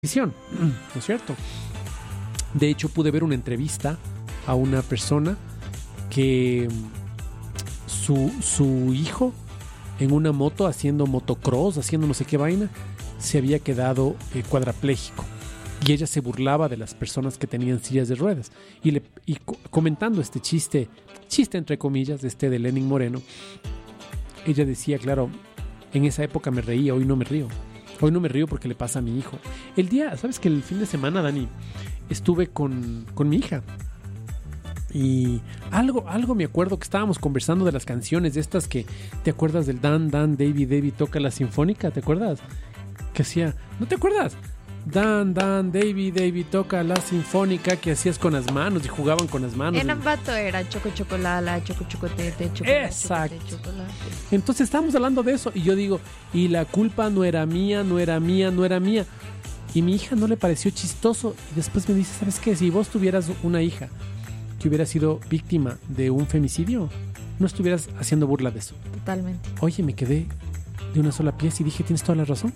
televisión, ¿no es cierto? De hecho, pude ver una entrevista a una persona que su hijo en una moto haciendo motocross, haciendo no sé qué vaina, se había quedado cuadrapléjico. Y ella se burlaba de las personas que tenían sillas de ruedas. Y comentando este chiste entre comillas, de Lenin Moreno, ella decía, claro, en esa época me reía, hoy no me río. Hoy no me río porque le pasa a mi hijo. ¿Sabes que el fin de semana, Dani, estuve con mi hija? Y algo me acuerdo que estábamos conversando de las canciones de estas que, ¿te acuerdas del Dan, David toca la sinfónica? ¿Te acuerdas? Que hacía, ¿no te acuerdas? Dan, David toca la sinfónica, que hacías con las manos y jugaban con las manos. En Ambato era chocolala, chocotete, chocolate. Exacto. Chocolate. Entonces estábamos hablando de eso y yo digo, y la culpa no era mía. Y mi hija no le pareció chistoso y después me dice, ¿sabes qué? Si vos tuvieras una hija que hubiera sido víctima de un femicidio, no estuvieras haciendo burla de eso. Totalmente. Oye, me quedé de una sola pieza y dije, tienes toda la razón.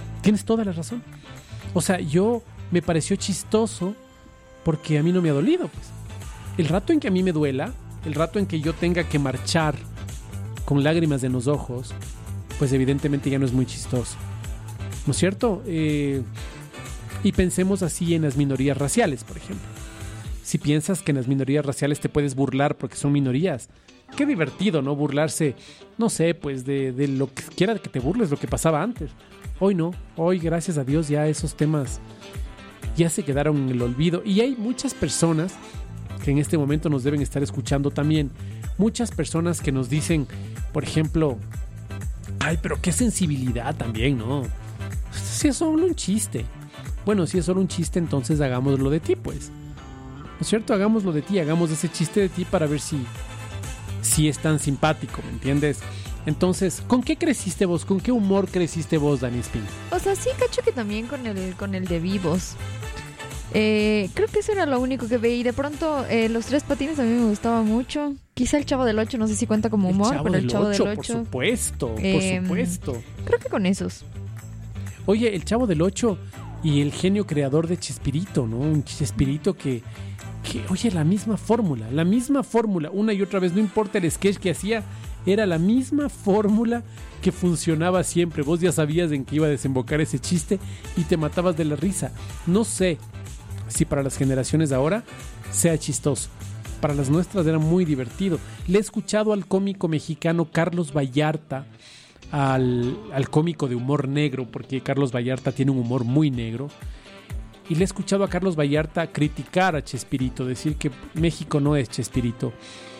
O sea, me pareció chistoso porque a mí no me ha dolido, pues. El rato en que a mí me duela, el rato en que yo tenga que marchar con lágrimas en los ojos, pues evidentemente ya no es muy chistoso, ¿no es cierto? Y pensemos así en las minorías raciales, por ejemplo. Si piensas que en las minorías raciales te puedes burlar porque son minorías, qué divertido, ¿no? Burlarse, no sé, pues de lo que quiera que te burles, lo que pasaba antes. Hoy no, hoy gracias a Dios ya esos temas ya se quedaron en el olvido. Y hay muchas personas que en este momento nos deben estar escuchando también. Muchas personas que nos dicen, por ejemplo, ay, pero qué sensibilidad también, ¿no? Si es solo un chiste. Bueno, si es solo un chiste, entonces hagámoslo de ti, pues. ¿No es cierto? Hagámoslo de ti, hagamos ese chiste de ti para ver si es tan simpático, ¿me entiendes? Entonces, ¿con qué creciste vos? ¿Con qué humor creciste vos, Dani Espín? O sea, sí, cacho que también con el de Vivos. Creo que eso era lo único que veía. Y de pronto, Los Tres Patines a mí me gustaba mucho. Quizá El Chavo del Ocho, no sé si cuenta como humor, pero El Chavo del Ocho. Por supuesto. Creo que con esos. Oye, El Chavo del Ocho y el genio creador de Chespirito, ¿no? Un Chespirito que oye, la misma fórmula, una y otra vez, no importa el sketch que hacía, era la misma fórmula que funcionaba siempre. Vos ya sabías en qué iba a desembocar ese chiste y te matabas de la risa. No sé si para las generaciones de ahora sea chistoso. Para las nuestras era muy divertido. Le he escuchado al cómico mexicano Carlos Vallarta, al cómico de humor negro, porque Carlos Vallarta tiene un humor muy negro. Y le he escuchado a Carlos Vallarta criticar a Chespirito, decir que México no es Chespirito.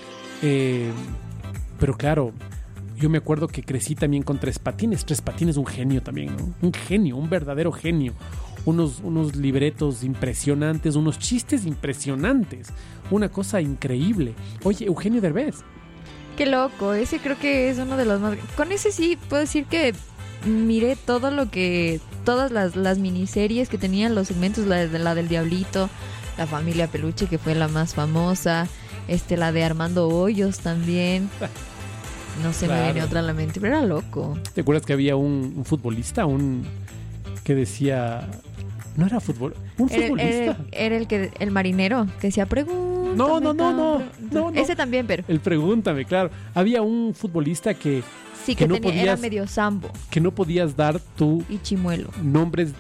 Pero claro, yo me acuerdo que crecí también con Tres Patines. Tres Patines un genio también, ¿no? Un genio, un verdadero genio. Unos libretos impresionantes, unos chistes impresionantes. Una cosa increíble. Oye, Eugenio Derbez. Qué loco, ese creo que es uno de los más... Con ese sí puedo decir que miré todas las miniseries que tenían los segmentos, la del Diablito, La Familia Peluche, que fue la más famosa, la de Armando Hoyos también. No se me viene otra a la mente, pero era loco. ¿Te acuerdas que había un futbolista, que decía... No era fútbol, un futbolista. Era el marinero que decía pregúntame. No. Ese también, pero... El pregúntame, claro. Había un futbolista que... Sí, que era medio sambo. Que no podías dar tú... Y chimuelo. Nombres